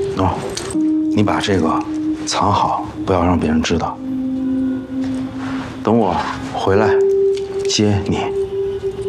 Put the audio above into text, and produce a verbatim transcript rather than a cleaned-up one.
喏，你把这个藏好，不要让别人知道。等我回来接你。